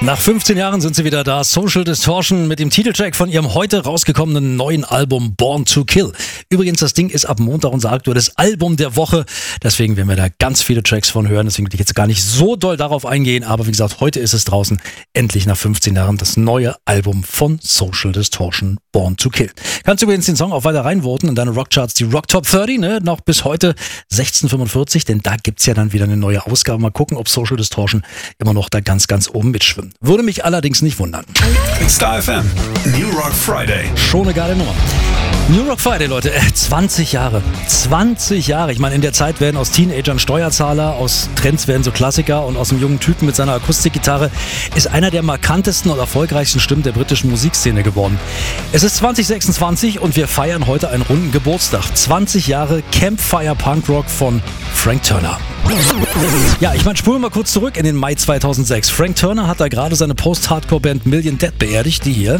Nach 15 Jahren sind sie wieder da. Social Distortion mit dem Titeltrack von ihrem heute rausgekommenen neuen Album Born to Kill. Übrigens, das Ding ist ab Montag unser aktuelles Album der Woche. Deswegen werden wir da ganz viele Tracks von hören. Deswegen will ich jetzt gar nicht so doll darauf eingehen. Aber wie gesagt, heute ist es draußen. Endlich nach 15 Jahren das neue Album von Social Distortion, Born to Kill. Kannst du übrigens den Song auch weiter reinvoten in deine Rockcharts, die Rock Top 30, ne? Noch bis heute 16:45, denn da gibt's ja dann wieder eine neue Ausgabe. Mal gucken, ob Social Distortion immer noch da ganz, ganz oben mitschwimmt. Würde mich allerdings nicht wundern. Star FM, New Rock Friday. Schon eine geile Nummer. New Rock Friday, Leute, 20 Jahre. 20 Jahre. Ich meine, in der Zeit werden aus Teenagern Steuerzahler, aus Trends werden so Klassiker und aus einem jungen Typen mit seiner Akustikgitarre ist einer der markantesten und erfolgreichsten Stimmen der britischen Musikszene geworden. Es ist 2026 und wir feiern heute einen runden Geburtstag. 20 Jahre Campfire Punk Rock von Frank Turner. Ja, ich meine, spulen wir mal kurz zurück in den Mai 2006. Frank Turner hat da gerade seine Post-Hardcore-Band Million Dead beerdigt, die hier.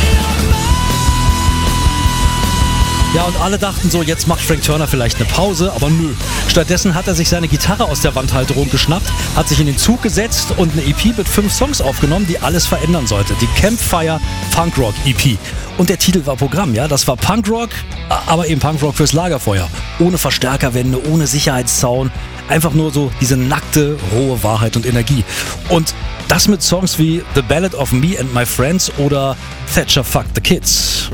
Ja, und alle dachten so, jetzt macht Frank Turner vielleicht eine Pause, aber nö. Stattdessen hat er sich seine Gitarre aus der Wandhalterung geschnappt, hat sich in den Zug gesetzt und eine EP mit 5 Songs aufgenommen, die alles verändern sollte. Die Campfire Punk Rock EP. Und der Titel war Programm, ja. Das war Punkrock, aber eben Punkrock fürs Lagerfeuer. Ohne Verstärkerwände, ohne Sicherheitszaun. Einfach nur so diese nackte, rohe Wahrheit und Energie. Und das mit Songs wie The Ballad of Me and My Friends oder Thatcher Fuck the Kids.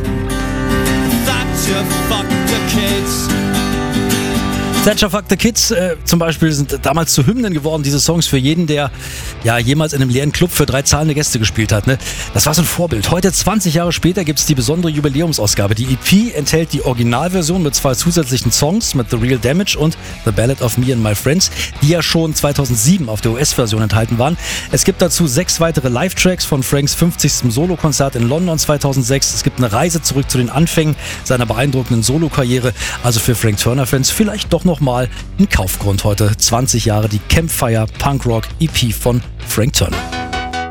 Thatcher Fuck the Kids zum Beispiel sind damals zu Hymnen geworden, diese Songs für jeden, der ja jemals in einem leeren Club für 3 zahlende Gäste gespielt hat. Ne? Das war so ein Vorbild. Heute, 20 Jahre später, gibt es die besondere Jubiläumsausgabe. Die EP enthält die Originalversion mit 2 zusätzlichen Songs, mit The Real Damage und The Ballad of Me and My Friends, die ja schon 2007 auf der US-Version enthalten waren. Es gibt dazu 6 weitere Live-Tracks von Franks 50. Solokonzert in London 2006. Es gibt eine Reise zurück zu den Anfängen seiner beeindruckenden Solokarriere. Also für Frank Turner-Fans vielleicht doch noch mal ein Kaufgrund heute. 20 Jahre die Campfire Punk Rock EP von Frank Turner.